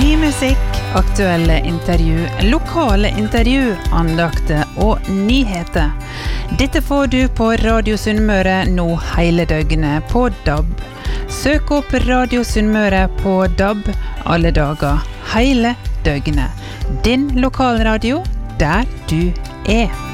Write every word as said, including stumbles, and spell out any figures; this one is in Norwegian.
Ny musikk, aktuelle intervju, lokale intervju, andakter og nyheter. Dette får du på Radio Sunnmøre nå hele døgnet på D A B. Søk opp Radio Sunnmøre på D A B alle dager, hele døgnet. Din lokalradio der du er.